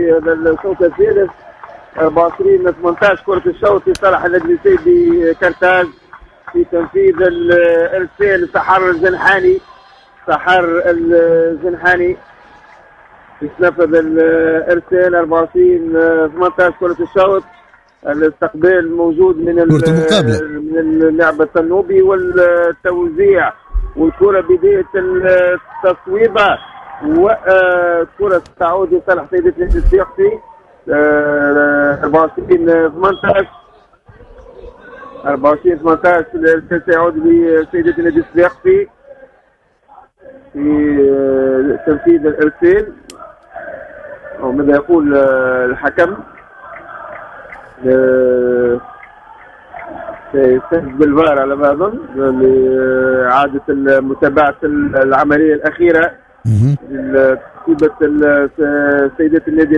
في هذا الشوط الثالث. 24-18 كرة الشوط لصالح النادي بكرتاج في تنفيذ الارسال. سحر الزنحاني يتنفذ الارسال. 24-18 كرة الشوط. الاستقبال موجود من اللاعب الصنوبي والتوزيع والكرة بداية التصويبة وكرة تعود لصالح سيدة النادي الصفاقسي. 24-18 الارسال سيعود لسيدة النادي الصفاقسي في تنفيذ الارسال. وماذا يقول الحكم؟ سيستجيب بالفار على ما اظن لإعادة متابعة العملية الأخيرة لتصويبة سيدة النادي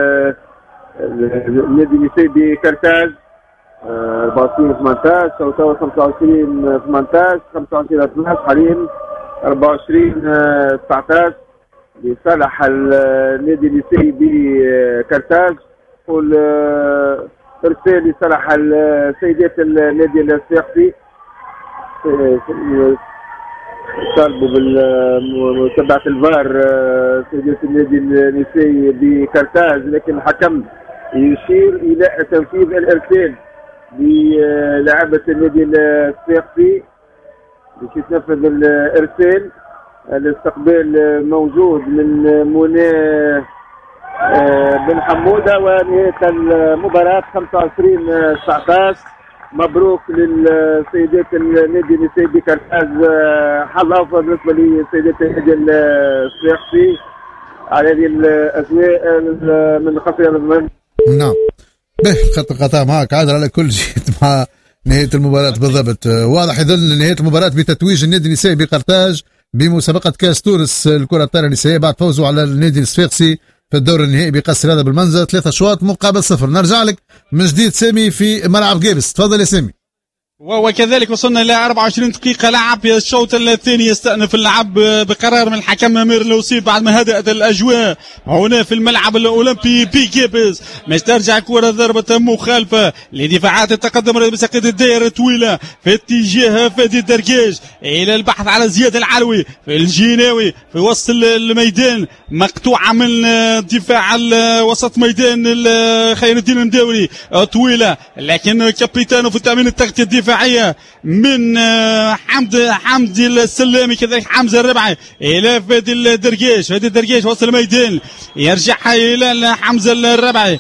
نسيبي كرتاج. 24-18 توتو 25-18 25-12 حاليا. 24-19 لصالح النادي نسيبي كرتاج. والارسال لصالح سيدات النادي الصفاقسي. طالبوا بمتابعة الفار سيدات النادي النسائي بكرتاج، لكن الحكم يشير الى تنفيذ الارسال للاعبة النادي الصفاقسي باش يتنفذ الارسال. الاستقبال موجود من منى بن حمودة. ونهاية المباراة 25-19. مبروك للسيدات النادي النسائي بكرتاج. حظ أوفر بالنسبة لسيدات النادي الصفاقسي على هذه الأجواء من خسر الزمن. نعم خط القطاع معك عادل على كل شيء مع نهاية المباراة بالضبط. واضح إذن نهاية المباراة بتتويج النادي النسائي بكرتاج بمسابقة كاس تونس الكرة الطائرة النسائية بعد فوزه على النادي الصفاقسي في الدور النهائي بقصر هذا بالمنزل 3 أشواط مقابل 0. نرجع لك من جديد سامي في ملعب جابس. تفضل يا سامي. وكذلك وصلنا إلى 24 دقيقة لعب. الشوط الثاني يستأنف اللعب بقرار من الحكم أمير لوسي بعد ما هدأت الأجواء هنا في الملعب الأولمبي بجابس. مش ترجع كرة ضربة مخالفة لدفاعات التقدم بسقيط الدائرة طويلة في اتجاه فادي الدرقاش إلى البحث على زياد العلوي في الجيناوي في وسط الميدان مقطوعة من دفاع وسط ميدان خير الدين المداوري طويلة، لكن كابيتانو في التأمين التغطية الدفاعية من حمدي السلامي كذلك حمزة الربعي إلى فادي الدرقاش. فادي الدرقاش وصل الميدان يرجع إلى حمزة الربعي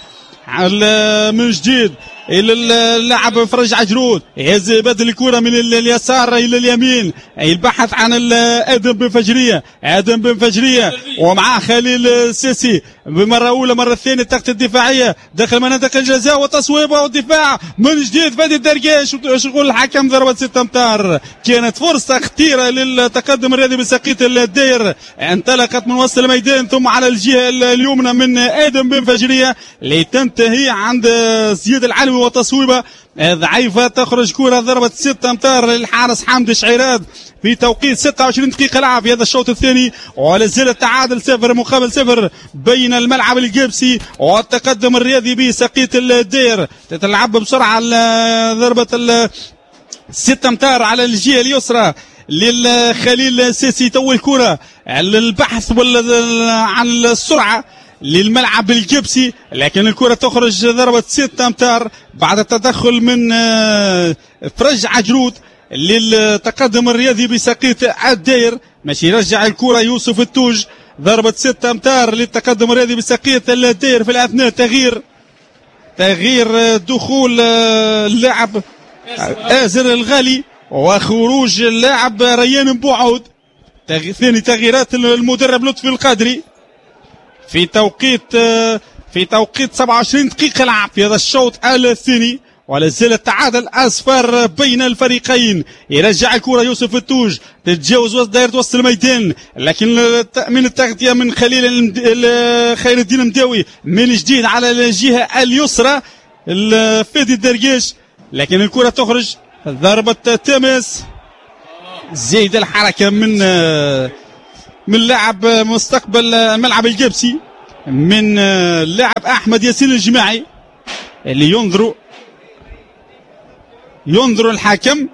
من جديد إلى اللاعب فرج عجرود يهز بدل الكرة من اليسار إلى اليمين. البحث عن آدم بن فجرية ومعه خليل السيسي بمرة أولى مرة ثانية التغطية الدفاعية داخل منطقة الجزاء وتصويبه والدفاع من جديد فادي الدرقاش وشغل الحكم ضربة 6 أمتار. كانت فرصة خطيرة للتقدم الرياضي بسقيط الداير انطلقت من وسط الميدان ثم على الجهة اليمنى من آدم بن فجرية لتنتهي عند زياد العلوي وتصويبه ضعيفة. تخرج كرة ضربة 6 أمتار للحارس حمدي شعيرات في توقيت 26 دقيقة لعب في هذا الشوط الثاني. ولا زال التعادل 0 مقابل 0 بين الملعب الجابسي والتقدم الرياضي بسقيط الداير. تتلعب بسرعة ضربة 6 أمتار على الجهة اليسرى للخليل السيسي. تو الكرة البحث عن السرعة للملعب الجبسي، لكن الكرة تخرج ضربة 6 أمتار بعد التدخل من فرج عجرود للتقدم الرياضي بسقيط الداير. ماشي يرجع الكرة يوسف التوج. ضربة 6 أمتار للتقدم الرياضي بسقيط الداير في الأثناء تغيير دخول اللاعب آزر الغالي وخروج اللاعب ريان بوعود. ثاني تغييرات المدرب لطفي القادري في توقيت 27 دقيقة لعب في هذا الشوط الثاني. ولا زال التعادل أصفر بين الفريقين. يرجع الكرة يوسف التوج تتجاوز وسط دائرة وسط الميدان، لكن تأمين التغطية من خليل خير الدين المداوي من جديد على الجهة اليسرى فادي الدرقاش، لكن الكرة تخرج ضربة تماس. زايد الحركة من لاعب مستقبل ملعب الجبسي من اللاعب احمد ياسين الجماعي اللي ينظر الحكم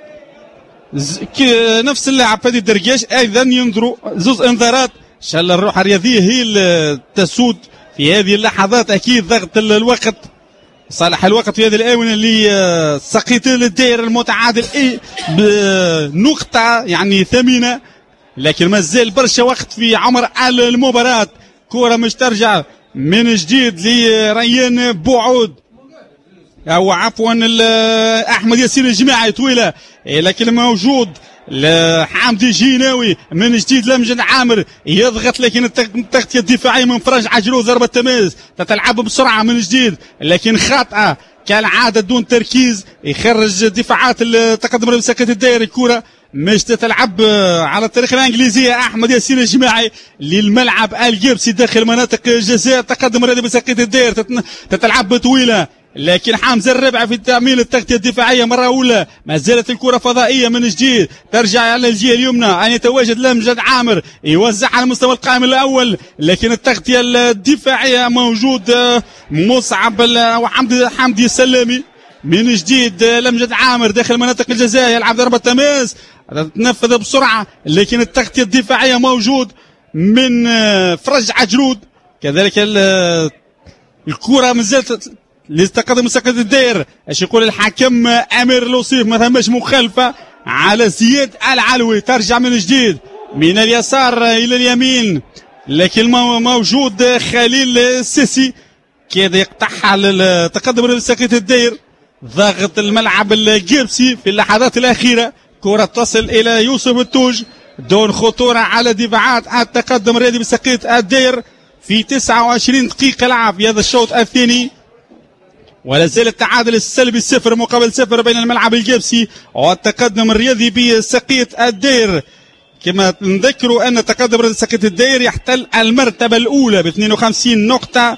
نفس اللاعب فادي الدرقاش ايضا ينظروا زوز انذارات. ان شاء الله الروح الرياضيه هي اللي تسود في هذه اللحظات. اكيد ضغط الوقت صالح الوقت في هذه الاونه اللي سقيتين الدائره المتعادل بنقطه يعني ثمينه، لكن ما زال برشا وقت في عمر المباراه. كره مش ترجع من جديد لريان بوعود او عفوا احمد ياسين الجماعي طويله، لكن موجود حامدي جيناوي من جديد لمجد عامر يضغط، لكن التغطيه الدفاعيه من فرج عجلو ضربه تماس تتلعب بسرعه من جديد لكن خاطئه كالعاده دون تركيز، يخرج دفاعات التقدم بسكه الدائره. الكره مش تتلعب على الطريقه الانجليزيه. احمد ياسين الجماعي للملعب الجبسي داخل مناطق الجزاء، تقدم رياضي بسكه الدائره تتلعب طويله، لكن حمزه الربع في تأمين التغطية الدفاعية مرة أولى. ما زالت الكرة فضائية من جديد ترجع على الجهة اليمنى أن يتواجد لمجد عامر يوزع على مستوى القائم الأول، لكن التغطية الدفاعية موجود مصعب وحمدي السلامي من جديد. لمجد عامر داخل مناطق الجزاء يلعب ضربة تماس تنفذ بسرعة، لكن التغطية الدفاعية موجود من فرج عجلود. كذلك الكرة ما زالت لتقدم مساكة الدائر. ايش يقول الحكم امير لوصيف؟ ما ثماش مخالفه على زياد العلوي. ترجع من جديد من اليسار الى اليمين، لكن موجود خليل السيسي كذا يقطعها للتقدم مساكة الدائر. ضاغط الملعب الجبسي في اللحظات الاخيره. كره تصل الى يوسف التوج دون خطوره على دفاعات التقدم الرياضي بسقيط الدائر في 29 دقيقه لعب في هذا الشوط الثاني، ولا زال التعادل السلبي 0 مقابل 0 بين الملعب الجبسي والتقدم الرياضي بسقيط الدائر. كما نذكروا ان تقدم رياضي سقيط الدائر يحتل المرتبه الاولى ب 52 نقطه،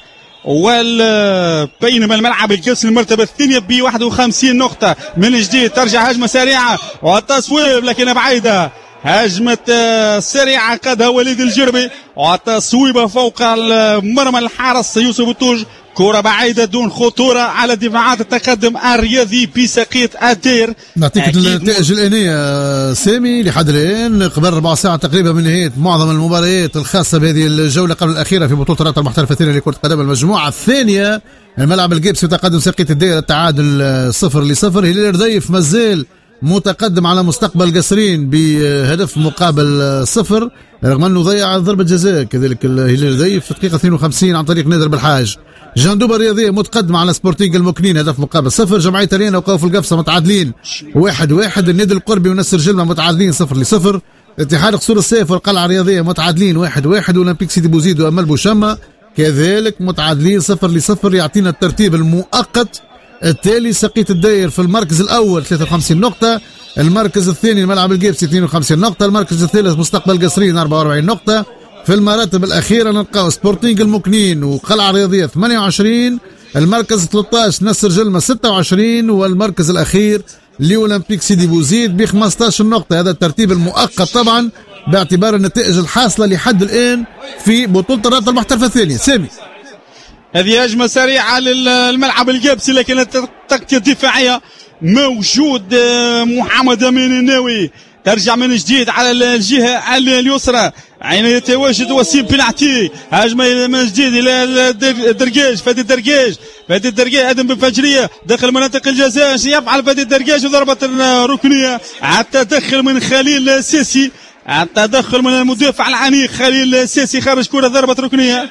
بينما الملعب الجبسي المرتبه الثانيه ب 51 نقطه. من جديد ترجع هجمه سريعه والتصويب لكن بعيده. هجمة سريعة قادها وليد الجربي وتصويبة فوق مرمى الحارس يوسف التوج. كرة بعيدة دون خطورة على دفاعات التقدم الرياضي بسقيط الدائر. نعطيك النتائج الآنية سامي لحد الآن قبل 4 ساعات تقريبا من نهاية معظم المباريات الخاصة بهذه الجولة قبل الأخيرة في بطولة الرابطة المحترفة لكرة القدم المجموعة الثانية. الملعب الجبسي تقدم سقيط الدائرة التعادل 0-0. هلال الرديف مازال متقدم على مستقبل قصرين بهدف مقابل 0 رغم انه ضيع ضربة جزاء. كذلك الهلال الرديف في دقيقة 52 عن طريق نادر بالحاج. جندوبة الرياضية متقدم على سبورتينغ المكنين هدف مقابل 0. جمعية رينا وقوف القفصة متعادلين 1-1. النادي القربي ونسر جلمة متعادلين 0-0. اتحاد قصور السيف والقلعة الرياضية متعادلين 1-1. اولمبيك سيدي بوزيد وامل بوشمة كذلك متعادلين 0-0. يعطينا الترتيب المؤقت التالي: سقيط الدائر في المركز الاول 53 نقطة، المركز الثاني الملعب الجبسي 52 نقطة، المركز الثالث مستقبل قصرين 44 نقطة. في المراتب الاخيرة نلقاو سبورتينغ المكنين وقلعة الرياضية 28، المركز 13 نسر جلمة 26، والمركز الاخير لاولمبيك سيدي بوزيد ب 15 نقطة. هذا الترتيب المؤقت طبعا باعتبار النتائج الحاصلة لحد الان في بطولة الرابطة المحترفة الثانية. سامي، هذه هجمة سريعة للملعب الجبسي لكن التغطية الدفاعية موجود محمد أمين الناوي. ترجع من جديد على الجهة اليسرى عين يتواجد وسيم بنعتي. هجمة من جديد إلى الدرقاج. فادي الدرقاج أدم بفجرية داخل مناطق الجزاء. يفعل فادي الدرقاج وضربة ركنية. التدخل من خليل السيسي، التدخل من المدافع العنيق خليل السيسي. خرج كرة ضربة ركنية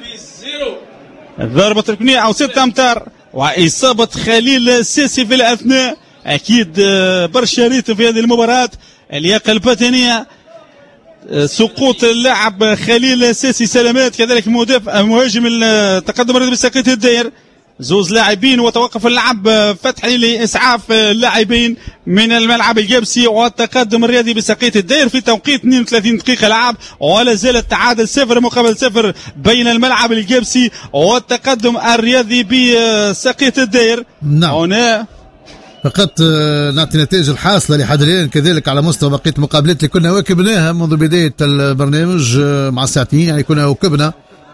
أو 6 أمتار وإصابة خليل السيسي في الأثناء. أكيد برشا ريتم في هذه المباراة. اللياقة البدنية، سقوط اللاعب خليل السيسي سلامات. كذلك مهاجم التقدم بسقيط الدائر. زوز لاعبين وتوقف اللعب فتحي لإسعاف اللاعبين من الملعب الجبسي والتقدم الرياضي بسقيط الدائر في توقيت 32 دقيقة لعب. ولا زال التعادل 0 مقابل 0 بين الملعب الجبسي والتقدم الرياضي بسقيط الدائر. نعم. هنا فقط نعطي نتائج الحاصلة لحد الآن كذلك على مستوى بقية المقابلات اللي كنا واكبناها منذ بداية البرنامج مع الساعتين. يعني كنا واكبنا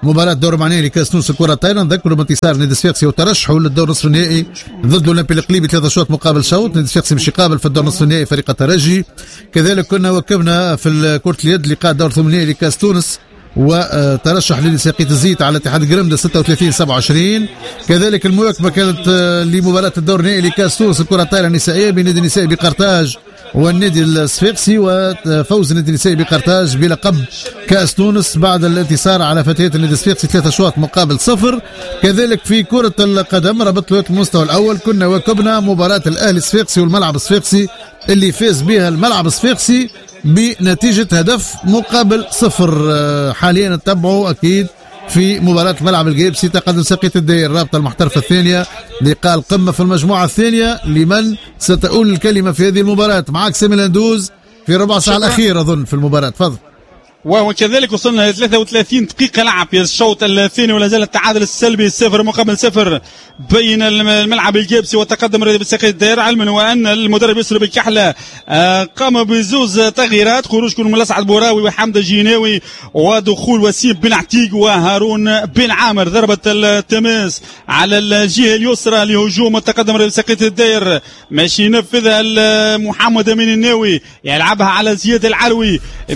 مباراة دور معنيه لكاس تونس الكرة الطايرة. نذكروا بانتصار نادي الصفاقسي وترشحوا للدور نصف النهائي ضد الاولمبي القليبي 3 شوط مقابل شوط. نادي الصفاقسي مش يقابل في الدور نصف النهائي فريق الترجي. كذلك كنا وكبنا في كرة اليد لقاء دور ثمن النهائي لكاس تونس وترشح نادي ساقية الزيت على اتحاد جرمدة 36-27. كذلك المواكبة كانت لمباراة الدور النهائي لكاس تونس الكرة الطايرة النسائية بين النادي النسائي بقرطاج والنادي الصفاقسي، وفوز النادي النسائي بقرطاج بلقب كأس تونس بعد الانتصار على فتيات النادي الصفاقسي 3 شوط مقابل 0. كذلك في كرة القدم ربط الوقت المستوى الأول كنا وكبنا مباراة الأهلي الصفاقسي والملعب الصفاقسي اللي فاز بها الملعب الصفاقسي بنتيجة هدف مقابل 0. حاليا نتبعوا أكيد في مباراة ملعب الجيبسي تقدم ساقية الدائرة الرابطة المحترفة الثانية لقاء القمة في المجموعة الثانية لمن ستؤول الكلمة في هذه المباراة. معك سامي لاندوز في ربع ساعة الأخيرة أظن في المباراة. تفضل. وكذلك وصلنا ل 33 دقيقة لعب في الشوط الثاني ولا زال التعادل السلبي 0 مقابل 0 بين الملعب الجيبسي وتقدم الرياضي بساقية الدائرة، علما وأن المدرب يسر بالكحلة قام بزوز تغييرات، خروج كل من الأسعد بوراوي وحمد الجيناوي ودخول وسيم بن عتيق وهارون بن عامر. ضربة التماس على الجهة اليسرى لهجوم التقدم الرياضي بساقية الدائرة ماشي ينفذها محمد أمين الناوي يلعبها على زياد العلوي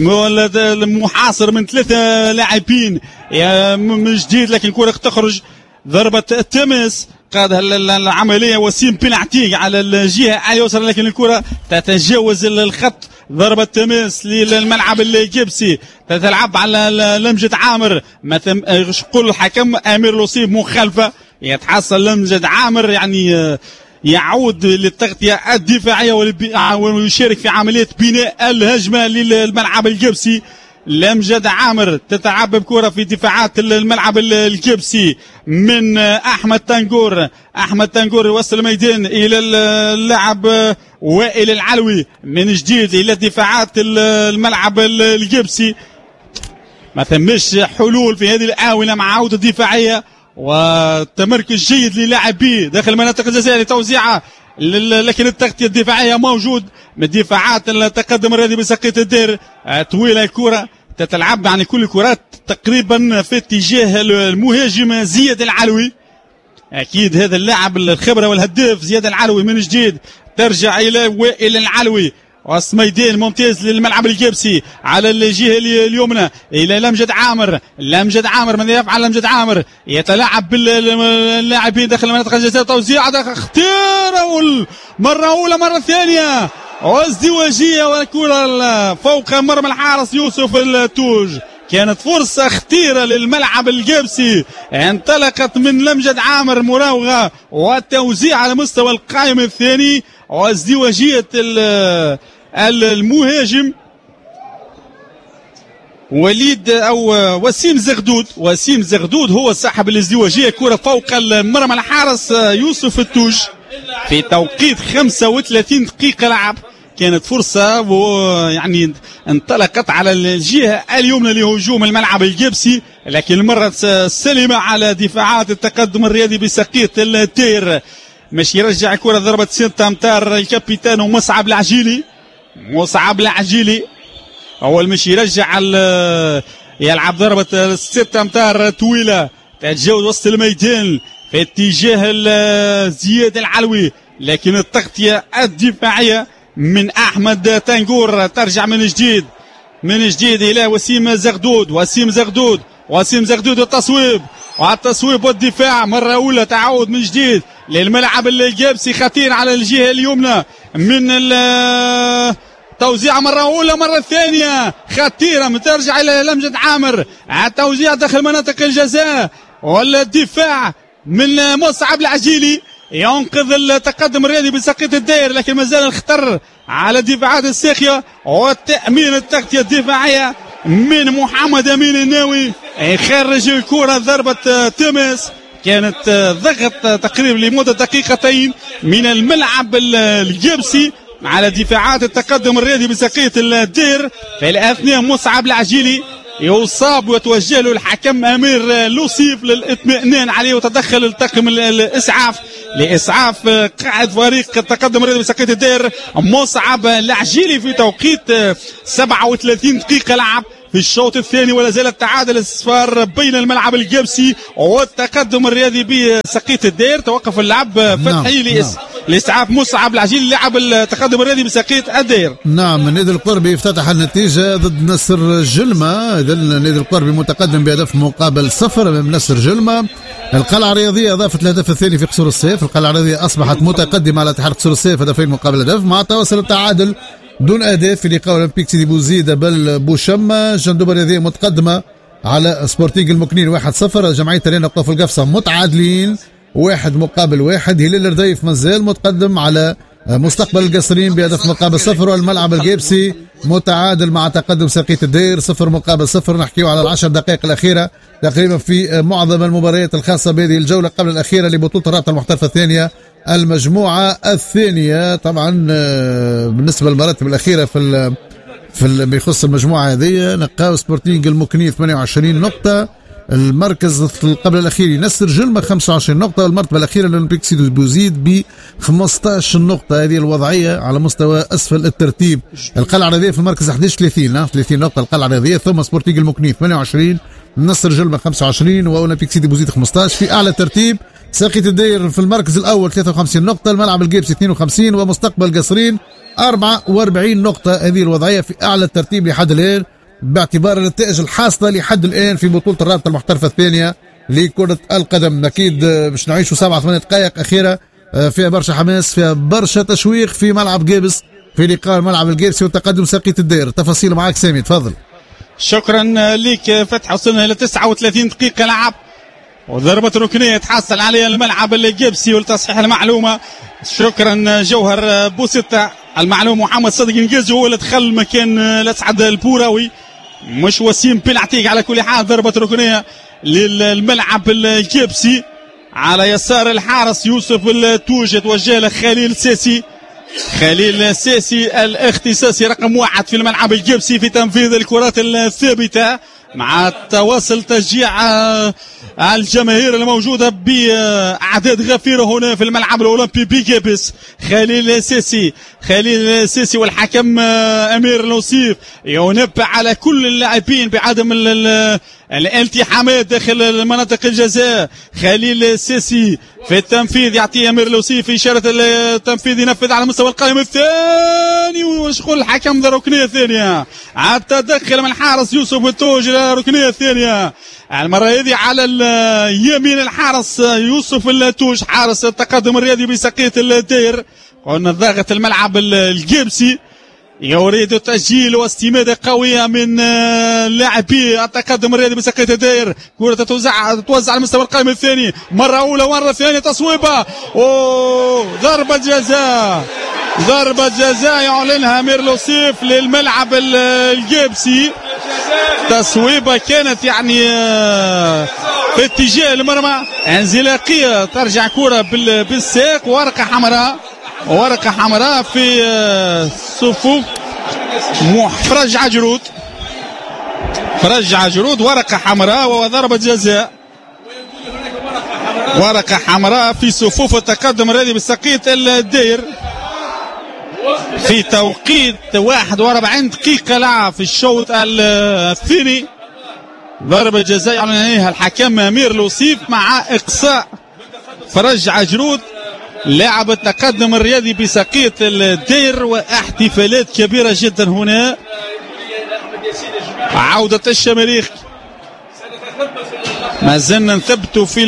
محاصر من 3 لاعبين من جديد لكن كرة تخرج. ضربة التماس قاد العملية وسيم بن عتيق على الجهة اليسرى لكن الكرة تتجاوز الخط. ضربة تماس للملعب الجيبسي تتلعب على لمجد عامر، يقول الحكم أمير لوصيب مخالفة، يتحصل لمجد عامر يعني يعود للتغطية الدفاعية ويشارك في عملية بناء الهجمة للملعب الجيبسي. لمجد عامر تتعب بكرة في دفاعات الملعب الجيبسي من أحمد تنقور. أحمد تنقور يوصل الميدان إلى اللاعب وائل العلوي من جديد إلى دفاعات الملعب الجيبسي. ما ثمش حلول في هذه الآونة مع عودة دفاعية وتمركز جيد للاعبيه داخل مناطق الجزائر لتوزيعها، لكن التغطية الدفاعية موجود من دفاعات التقدم الرياضي بساقية الدائرة. طويلة الكرة تتلعب يعني كل الكرات تقريبا في اتجاه المهاجم زياد العلوي. أكيد هذا اللاعب الخبرة والهداف زياد العلوي من جديد ترجع إلى وائل العلوي وسط ميدان ممتاز للملعب الجيبسي على الجهة اليمنى إلى لمجد عامر. لمجد عامر ماذا يفعل لمجد عامر؟ يتلاعب باللاعبين داخل مناطق الجزاء. توزيع خطيرة مرة أولى مرة ثانية وازدواجية والكرة فوق مرمى الحارس يوسف التوج. كانت فرصة خطيرة للملعب الجيبسي انطلقت من لمجد عامر مراوغة والتوزيع على مستوى القائم الثاني وازدواجية المهاجم وليد أو وسيم زغدود. وسيم زغدود هو صاحب الازدواجية. كرة فوق مرمى الحارس يوسف التوج في توقيت 35 دقيقة لعب. كانت فرصة ويعني انطلقت على الجهة اليمنى لهجوم الملعب الجيبسي لكن المرة سلمة على دفاعات التقدم الرياضي بساقية الدائرة. مش يرجع كرة ضربة 6 أمتار الكابيتان ومصعب العجيلي. مصعب العجيلي أول مش يرجع يلعب ضربة 6 أمتار طويلة تتجاوز وسط الميدان في اتجاه زياد العلوي لكن التغطية الدفاعية من أحمد تنقور ترجع من جديد إلى وسيم زغدود. وسيم زغدود التصويب والدفاع مرة أولى تعود من جديد للملعب الجيبسي خطير على الجهة اليمنى من توزيع مرة أولى مرة ثانية خطيرة ترجع إلى لمجد عامر. التوزيع داخل مناطق الجزاء والدفاع من مصعب العجيلي ينقذ التقدم الرياضي بساقية الدائرة لكن ما زال الخطر على دفاعات الساخية وتأمين التغطية الدفاعية من محمد أمين الناوي يخرج الكرة. ضربة تماس كانت ضغط تقريبا لمدة دقيقتين من الملعب الجيبسي على دفاعات التقدم الرياضي بساقية الدائرة. في الأثناء مصعب العجيلي يصاب ويتوجه له الحكم أمير لوصيف للإطمئنان عليه وتدخل الطاقم الإسعاف لإسعاف قائد فريق التقدم الرياضي بساقية الدائرة مصعب العجيلي في توقيت 37 دقيقة لعب في الشوط الثاني، ولا زال التعادل الصفار بين الملعب القبسي والتقدم الرياضي بسقية الدير. توقف اللعب فتحي لإسعاف مصعب العجيل لعب التقدم الرياضي بسقية الدير. نعم، النادي القربي افتتح النتيجة ضد نصر جلمة. إذا النادي القربي متقدم بهدف مقابل 0 أمام نصر جلمة. القلعة الرياضية أضافت الهدف الثاني في قصور السيف. القلعة الرياضية أصبحت متقدمة على اتحاد قصور السيف هدفين مقابل هدف، مع تواصل التعادل دون أهداف في لقاء أولمبيك سيدي بوزيد بل بوشمة. جندوبة الرياضية متقدمة على سبورتينغ المكنين 1-0. جمعية رينا قطاف القفصة متعادلين 1 مقابل 1. هلال الرديف مازال متقدم على مستقبل القصرين بهدف مقابل 0. والملعب القيبسي متعادل مع تقدم سقية الدير 0 مقابل 0. نحكيه على العشر دقائق الأخيرة تقريبا في معظم المباريات الخاصة بهذه الجولة قبل الأخيرة لبطولة الرابطة المحترفة الثانية المجموعة الثانية. طبعا بالنسبة للمراتب الأخيرة في بيخص المجموعة هذه نقاو سبورتينغ المكني 28 نقطة. المركز قبل الأخير نصر جلمة 25 نقطة. والمرتبة الأخيرة للأولمبيك سيدي بوزيد ب 15 نقطة. هذه الوضعية على مستوى أسفل الترتيب. القلعة الرياضية في المركز 11 30 نقطة القلعة الرياضية، ثم سبورتينغ المكني 28، نصر جلمة 25 وأولمبيك سيدي بوزيد 15. في أعلى ترتيب ساقية الدير في المركز الأول 53 نقطة، الملعب القيبسي 52 ومستقبل قصرين 44 نقطة. هذه الوضعية في أعلى الترتيب لحد الآن باعتبار النتائج الحاصلة لحد الآن في بطولة الرابطة المحترفة الثانية لكرة القدم. أكيد باش نعيشوا 7-8 دقائق أخيرة فيها برشا حماس، فيها برشا تشويق في ملعب قابس في لقاء الملعب القابسي وتقدم ساقية الدير. تفاصيل معك سامي، تفضل. شكرا لك فتح. وصلنا إلى 39 دقيقة لعب وضربة ركنية يتحصل عليها الملعب القابسي. ولتصحيح المعلومة شكرا جوهر بوستة، المعلوم محمد صدق انجاز هو اللي دخل مكان الاسعد البوراوي مش وسيم بيلعتيك. على كل حال ضربة ركنية للملعب القابسي على يسار الحارس يوسف التوجي، توجه له خليل الساسي الاختصاصي رقم 1 في الملعب القابسي في تنفيذ الكرات الثابتة مع تواصل تشجيع الجماهير الموجودة بأعداد غفيرة هنا في الملعب الأولمبي بقابس. خليل الساسي والحكم أمير لوصيف ينبه على كل اللاعبين بعدم الالتحامات داخل المناطق الجزاء. خليل الساسي في التنفيذ يعطي أمير لوصيف إشارة التنفيذ ينفذ على مستوى القائم الثاني ويشغل الحكم ذا ركنية ثانية. التدخل من الحارس يوسف التوج ركنية ثانية المرة هذه على يمين الحارس يوسف التوج حارس التقدم الرياضي بسقية الدير. قلنا ضاغط الملعب القابسي يريد تسجيل واستمادة قوية من لاعبي التقدم الرياضي بسقية الدير. كرة تتوزع على مستوى القائم الثاني مرة أولى مرة ثانية تصويبة ضربة جزاء يعلنها أمير لوصيف للملعب القابسي. تصويبة كانت يعني في اتجاه المرمى انزلاقية ترجع كرة بالساق. ورقة حمراء في صفوف فرج عجرود ورقة حمراء وضربة جزاء. ورقة حمراء في صفوف التقدم الرياضي بسقية الدير في توقيت 41 دقيقة لعب في الشوط الثاني. ضربة جزاء يعلنها الحكم أمير لوصيف مع إقصاء فرج عجرود لاعب التقدم الرياضي بسقية الدير. واحتفالات كبيرة جدا هنا. عودة الشماريخ ما زلنا نثبتوا في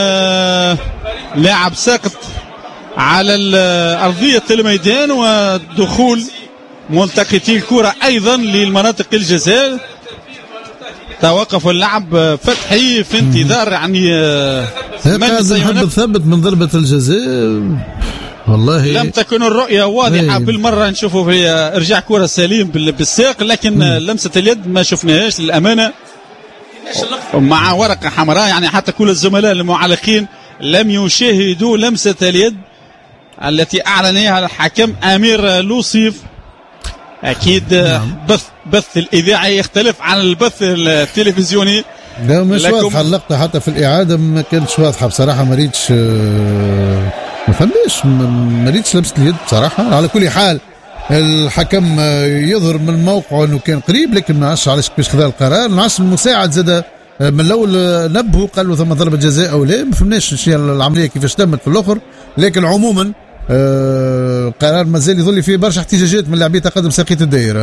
لاعب ساقط على أرضية الميدان ودخول ملتقطي الكرة أيضا للمناطق الجزاء. توقف اللعب فتحي في انتظار يعني نحب نثبت من ضربة الجزاء. والله لم تكن الرؤية واضحة بالمرة نشوفوا في ارجاع كرة سليم بالساق، لكن لمسة اليد ما شفناهاش للأمانة مع ورقة حمراء. يعني حتى كل الزملاء المعلقين لم يشاهدوا لمسة اليد التي أعلنها الحكم أمير لوصيف. أكيد بث الإذاعي يختلف عن البث التلفزيوني. لا مش واضحة اللقطة حتى في الإعادة ما كانتش واضحة بصراحة. ما ريتش لمسة اليد بصراحة. على كل حال الحكم يظهر من موقعه انه كان قريب، لكن ما عرفش علاش كيفاش خذا القرار. ما عرفش المساعد زاد من الاول نبهوا قال له ثم ضربه جزاء او لا، ما فهمناش شنو العمليه كيفاش تمت في الاخر. لكن عموما قرار مازال يظل فيه برشا احتجاجات من لاعبي تقدم ساقية الداير.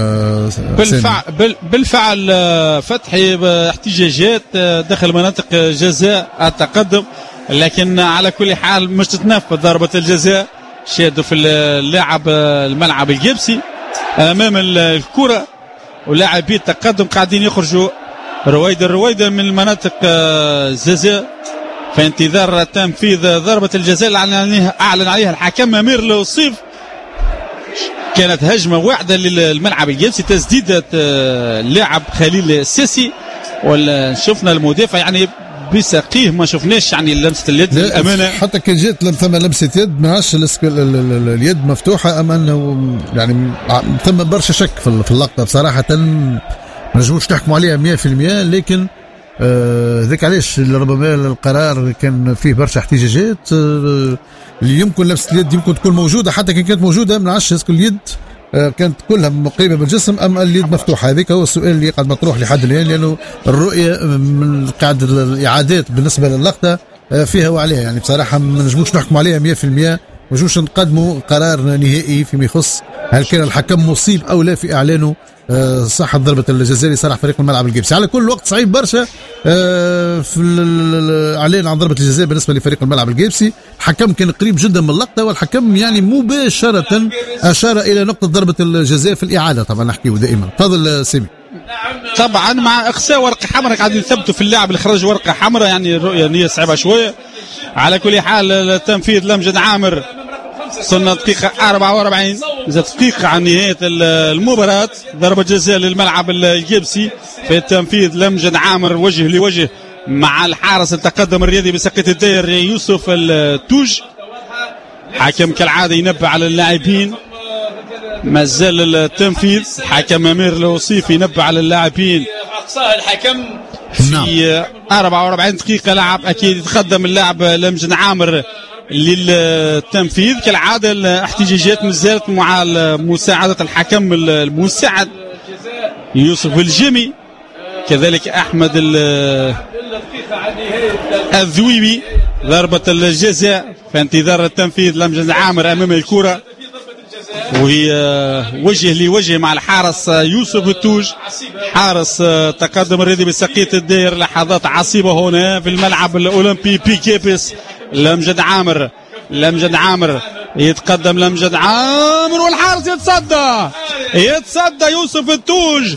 بالفعل فتحي احتجاجات داخل مناطق جزاء التقدم، لكن على كل حال مش تتنفذ ضربة الجزاء. شادوا في اللاعب الملعب الجبسي امام الكرة، ولاعبي التقدم قاعدين يخرجوا رويدا من مناطق الجزاء في انتظار تنفيذ ضربة الجزاء اللي أعلن عليها الحكم أمير لوصيف. كانت هجمة واحدة للملعب الجنسي، تسديدة اللاعب خليل السيسي، ولا شفنا المدافع يعني بساقيه، ما شفناش يعني لمسة اليد للأمانة. حتى كان جات ثم لمسة يد، ما عادش اليد مفتوحة أم أنه يعني ثم برشا شك في اللقطة بصراحة، ما نجموش نحكموا عليها 100%. لكن ذاك علاش ربما القرار كان فيه برشا احتجاجات. اللي يمكن لمسة اليد يمكن تكون موجودة، حتى كان كانت موجودة ما نعرفش اسكو اليد كانت كلها قريبة بالجسم أم اليد مفتوحة. هذاك هو السؤال اللي قاعد مطروح لحد الآن، لأنه الرؤية من قاعد الإعادات بالنسبة للقطة فيها وعليها، يعني بصراحة ما نجموش نحكموا عليها 100%. ما نجموش نقدموا قرار نهائي فيما يخص هل كان الحكم مصيب أو لا في إعلانه صحة ضربة الجزاء اللي صالح فريق الملعب الجبسي. على كل وقت صعيب برشا في الإعلان عن ضربة الجزاء بالنسبة لفريق الملعب الجبسي. الحكم كان قريب جدا من اللقطة، والحكم يعني مباشرة أشار إلى نقطة ضربة الجزاء في الإعادة. طبعا نحكيه دائما. تفضل سامي. طبعا مع إخساء ورقة حمراء قاعدين يثبتوا في اللاعب اللي خرج ورقة حمراء، يعني الرؤية نية صعبة شوية. على كل حال تنفيذ لمجد عامر، صرنا دقيقة 44 زاد دقيقة عن نهاية المباراة. ضربة جزاء للملعب الجبسي في تنفيذ لمجد عامر وجه لوجه مع الحارس التقدم الرياضي بساقية الداير يوسف التوج. حكم كالعادة ينبه على اللاعبين، ما زال التنفيذ. حكم أمير لوصيف ينبه على اللاعبين الحكم في 44 دقيقة لعب. أكيد يتقدم اللاعب لمجد عامر للتنفيذ كالعادة. الاحتجاجات مازالت مع مساعدة الحكم المساعد يوسف الجمي، كذلك أحمد الذويبي. ضربة الجزاء في انتظار التنفيذ لمجد عامر أمام الكرة، وهي وجه لوجه مع الحارس يوسف التوج، حارس تقدم الرياضي بساقية الداير. لحظات عصيبة هنا في الملعب الأولمبي بيكيبس. لمجد عامر يتقدم لمجد عامر، والحارس يتصدى يوسف التوج،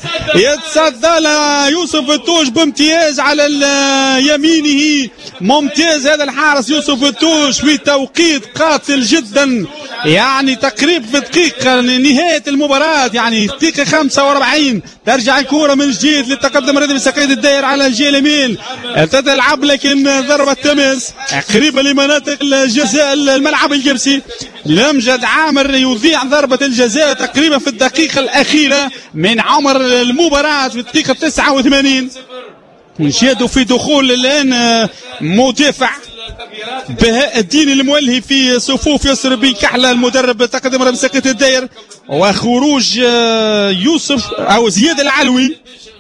يوسف التوج بامتياز على يمينه. ممتاز هذا الحارس يوسف التوج في توقيت قاتل جدا، يعني تقريب في دقيقة نهاية المباراة، يعني دقيقة 45 ترجع الكرة من جديد للتقدم الرياضي بساقية الداير على الجهة اليمين تتلعب، لكن ضربة تماس قريبة لمناطق الجزاء الملعب الجبسي. لمجد عامر يذيع ضربة الجزاء تقريبا في الدقيقة الأخيرة من عمر المباراة في الدقيقة 89. نشاهدوا في دخول الآن مدافع بهاء الدين المولهي في صفوف يسر بن كحلة المدرب تقدم بساقية الداير، وخروج يوسف أو زياد العلوي،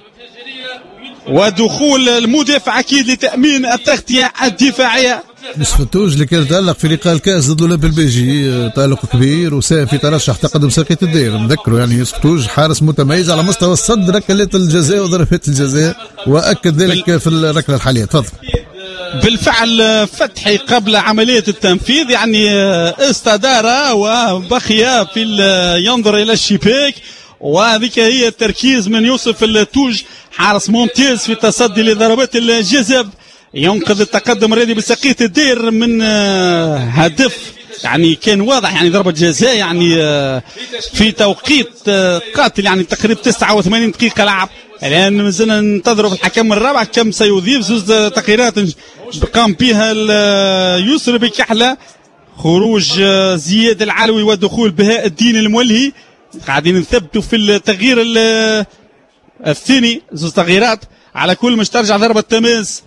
ودخول المدافع أكيد لتأمين التغطية الدفاعية. يوسف التوج اللي كان تألق في لقاء الكأس ضد الأولمبي البلجي تألق كبير، وساهم في ترشح تقدم ساقية الداير. نذكروا يعني يوسف التوج حارس متميز على مستوى الصد، ركلات الجزاء وضربات الجزاء، وأكد ذلك في الركلة الحالية. تفضل. بالفعل فتحي قبل عملية التنفيذ يعني استدار وبقي في ينظر إلى الشباك، وهذيك هي التركيز من يوسف التوج، حارس ممتاز في التصدي لضربات الجزاء، ينقذ التقدم الرياضي بساقية الداير من هدف يعني كان واضح، يعني ضربة جزاء يعني في توقيت قاتل، يعني تقريبا 89 دقيقة لعب. الآن مازلنا ننتظروا في الحكم الرابع كم سيضيف. زوج تقريرات قام بها يسر بكحلة، خروج زياد العلوي ودخول بهاء الدين المولهي. قاعدين نثبتوا في التغيير الثاني، زوج تغييرات. على كل مش ترجع ضربة تماس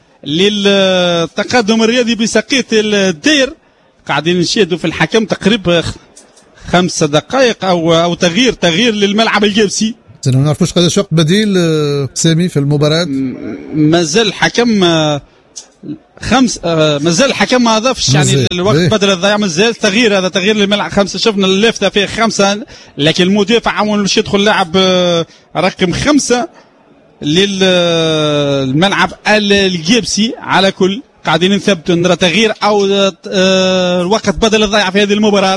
للتقدم الرياضي بساقية الداير. قاعدين نشاهدوا في الحكم تقريبا 5 دقائق او تغيير للملعب الجبسي. ما نعرفوش قداش وقت بديل سامي في المباراة. مازال الحكم مازال الحكم ما اضافش يعني الوقت بدل الضياع. مازال تغيير، هذا تغيير للملعب 5. شفنا اللافته فيه 5، لكن المدافع عمل باش يدخل لاعب رقم 5 للملعب الجيبسي. على كل قاعدين نثبتوا نرى تغيير او الوقت بدل الضياع في هذه المباراة.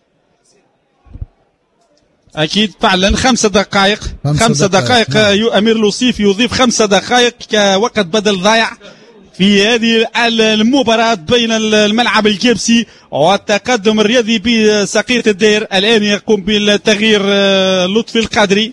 اكيد فعلا 5 دقائق. 5 دقائق امير لوصيف يضيف 5 دقائق كوقت بدل ضياع في هذه المباراة بين الملعب الجبسي والتقدم الرياضي بسقية الدير. الآن يقوم بالتغيير لطفي القادري،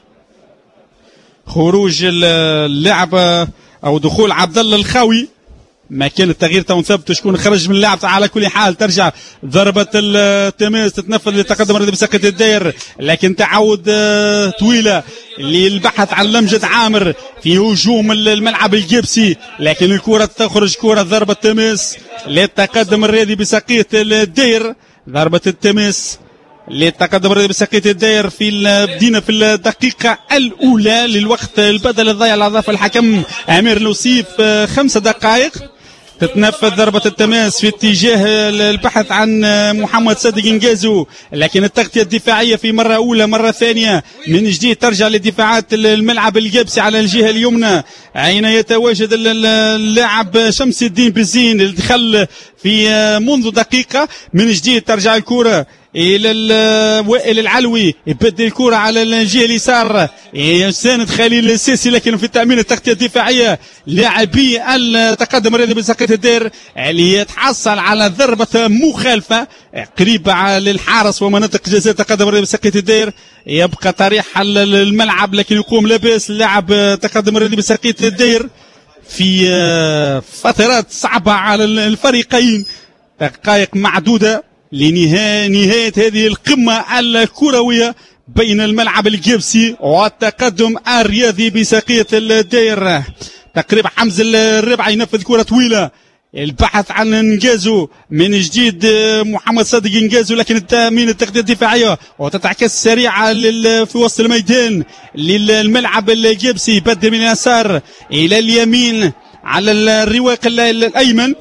خروج اللاعب أو دخول عبد الله الخاوي. ما كان التغيير تو ثبت شكون خرج من اللعب. على كل حال ترجع ضربة التماس تتنفذ للتقدم الرياضي بسقية الدير، لكن تعود طويلة للبحث عن لمجد عامر في هجوم الملعب الجبسي، لكن الكرة تخرج. كرة ضربة تماس للتقدم الرياضي بسقية الدير. ضربة التماس للتقدم الرياضي بسقية الدير بدينا في الدقيقة الأولى للوقت البدل الضيع اللي أضاف الحكم أمير لوصيف. 5 دقائق تتنفذ ضربة التماس في اتجاه البحث عن محمد صادق انجازو، لكن التغطية الدفاعية في مرة أولى مرة ثانية من جديد ترجع لدفاعات الملعب الجبسي على الجهة اليمنى، أين يتواجد اللاعب شمس الدين بزين اللي دخل في منذ دقيقة. من جديد ترجع الكرة الى وائل العلوي، يبدل الكرة على الجهة اليسار يساند خليل السيسي، لكن في التأمين التغطية الدفاعية لاعبي التقدم الرياضي بسقية الدير اللي يتحصل على ضربة مخالفة قريبة للحارس ومناطق جزاء التقدم الرياضي بسقية الدير. يبقى طريح الملعب لكن يقوم لاباس اللاعب تقدم الرياضي بسقية الدير في فترات صعبة على الفريقين. دقائق معدودة لنهاية هذه القمة الكروية بين الملعب الجبسي والتقدم الرياضي بسقية الدير. تقريبا حمزة الربع ينفذ كرة طويلة، البحث عن انجازو من جديد محمد صادق انجازو، لكن التأمين التغطية الدفاعية وتتعكس سريعة في وسط الميدان للملعب الجبسي. بدل من اليسار إلى اليمين على الرواق الأيمن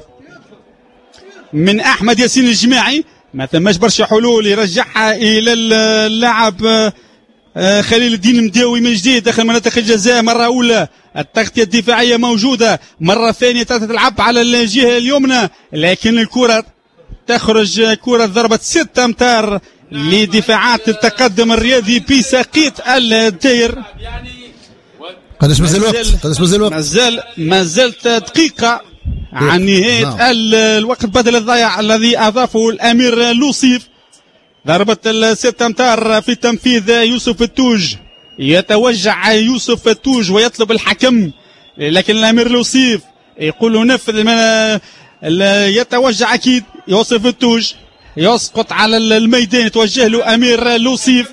من أحمد ياسين الجماعي، ما ثماش برشا حلول يرجعها الى اللاعب خليل الدين مداوي من جديد داخل مناطق الجزاء. مرة أولى التغطية الدفاعية موجودة، مرة ثانية تلعب على الجهة اليمنى، لكن الكرة تخرج. كرة ضربة 6 أمتار لدفاعات التقدم الرياضي بسقية الدير. قداش مازال الوقت؟ ما زالت دقيقة عن نهاية الوقت بدل الضياع الذي أضافه الأمير لوصيف. ضربة 6 أمتار في تنفيذ يوسف التوج، يتوجع يوسف التوج ويطلب الحكم، لكن الأمير لوصيف يقول له نفذ. يتوجع أكيد يوسف التوج، يسقط على الميدان، يتوجه له أمير لوصيف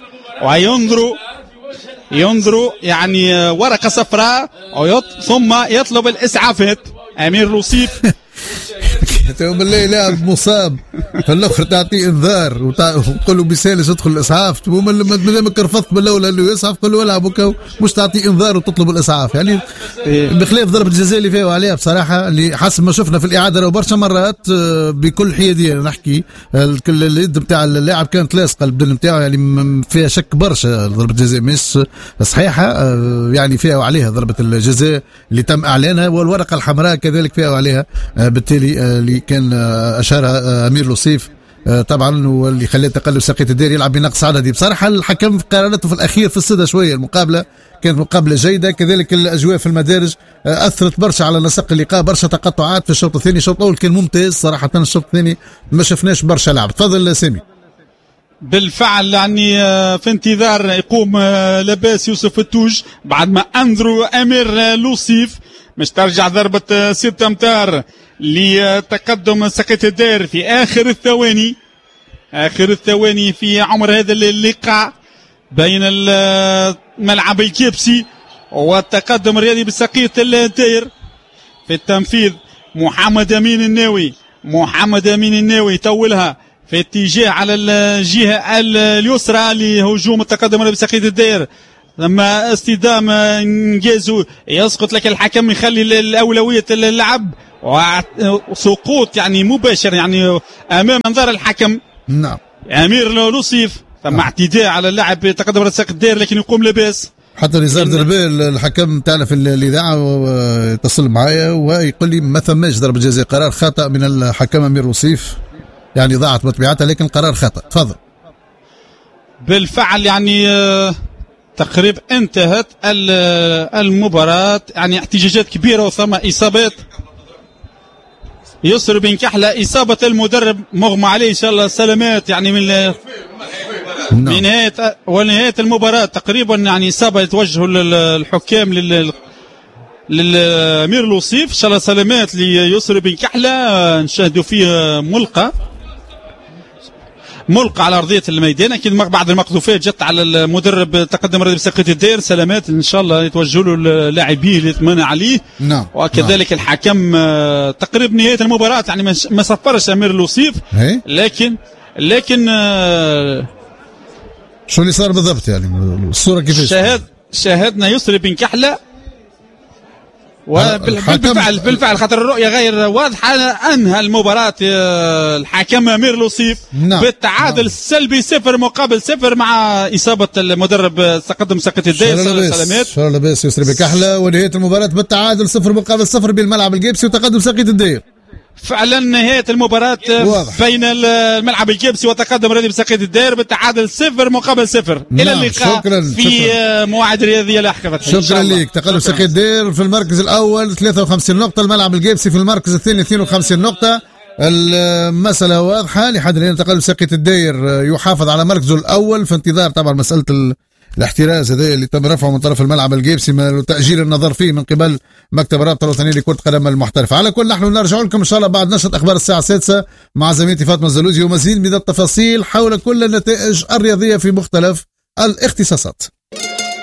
وينظر يعني ورقة صفراء ثم يطلب الإسعافات. أمير لوصيف بالله لاعب مصاب فالاخر تعطيه انذار وتقول له بسالس ادخل الاسعاف. مادامك رفضت بالاول انه يسعف قول له العب وكا، مش تعطيه انذار وتطلب الاسعاف يعني بخلاف ضربه الجزاء اللي فيها عليها بصراحه، اللي حسب ما شفنا في الاعاده برشا مرات بكل حياديه نحكي اليد نتاع اللاعب كانت لاصقه البدن نتاعو، يعني فيها شك برشا. ضربه الجزاء مش صحيحه يعني فيها وعليها ضربه الجزاء اللي تم اعلانها، والورقه الحمراء كذلك فيها وعليها. بالتالي اللي كان اشارها امير لوصيف طبعا واللي خلاه تقلب سقية الدير يلعب بنقص عددي. بصراحه الحكم في قراراته في الاخير في الصدى شويه، المقابله كانت مقابله جيده، كذلك الاجواء في المدارج اثرت برشا على نسق اللقاء، برشا تقطعات في الشوط الثاني. الشوط الاول كان ممتاز صراحه، الشوط الثاني ما شفناش برشا لعب. تفضل سامي. بالفعل يعني في انتظار يقوم لاباس يوسف التوج بعد ما انذروا امير لوصيف، مش ترجع ضربة 6 أمتار لتقدم سقية الدير في آخر الثواني في عمر هذا اللقاء بين الملعب الجبسي والتقدم الرياضي بسقية الدير. في التنفيذ محمد أمين الناوي يطولها في اتجاه على الجهه اليسرى لهجوم التقدم على بسقيط الدير. لما اصطدام انجازو يسقط، لك الحكم يخلي الاولويه اللعب وسقوط يعني مباشر يعني امام انظار الحكم. نعم امير لوصيف. ثم اعتداء على اللاعب تقدم على ساق الدير لكن يقوم لاباس. حتى نزار دربيل الحكم تاعنا في الاذاعه اتصل معايا ويقول لي ما ثماش ضربه جزاء، قرار خطا من الحكم امير لوصيف، يعني ضاعت بطبيعتها لكن قرار خطا. تفضل. بالفعل يعني تقريبا انتهت المباراة، يعني احتجاجات كبيرة وثم إصابات. يسر بن كحلة إصابة المدرب مغمى عليه إن شاء الله سلامات يعني من نهاية المباراة تقريبا، يعني إصابة يتوجه للحكام للأمير لوصيف. إن شاء الله سلامات ليسر بن كحلة. نشاهدوا فيه ملقى على أرضية الميدان، لكن بعض المقذوفات جت على المدرب تقدم رد بسقيط الدير. سلامات إن شاء الله يتوجهوا له اللاعبين اللي يطمن عليه. نعم. وكذلك الحكم تقريبا نهاية المباراة يعني ما صفرش أمير لوصيف، لكن شو اللي صار بالضبط يعني الصورة كيفاش؟ شاهدنا يسري بن كحلة بالفعل خاطر الرؤية غير واضحة أنهى المباراة الحكم أمير لوصيف بالتعادل السلبي 0-0 مع إصابة المدرب تقدم سقيط الدير. سلامات شو لاباس يسري بن كحلة، ونهاية المباراة بالتعادل 0-0 بالملعب الجيبسي وتقدم سقيط الدير. فعلا نهاية المباراة بين الملعب الجيبسي وتقدم رياضي بسقيط الدير بالتعادل 0-0. إلى اللقاء في مواعيد رياضية لاحقة. شكرا لك. تقدم سقيط الدير في المركز الأول 53 نقطة، الملعب الجيبسي في المركز الثاني 52 نقطة. المسألة واضحة لحد الآن. تقدم سقيط الدير يحافظ على مركزه الأول في انتظار طبعا مسألة الاحتراز هذا اللي تم رفعه من طرف الملعب الجيبسي وتأجيل النظر فيه من قبل مكتب الرابطة الوطنية لكرة القدم المحترفة. على كل نحن نرجع لكم إن شاء الله بعد نشرة أخبار الساعة 6 مع زميلتي فاطمة الزلوزي ومزيد من التفاصيل حول كل النتائج الرياضية في مختلف الاختصاصات.